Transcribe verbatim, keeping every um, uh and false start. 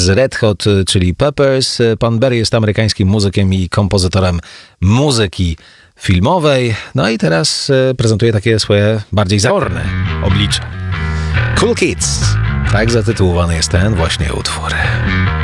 z Red Hot Chili Peppers. Pan Berry jest amerykańskim muzykiem i kompozytorem muzyki filmowej. No i teraz prezentuje takie swoje bardziej zaorne oblicze. Cool Kids. Tak zatytułowany jest ten właśnie utwór.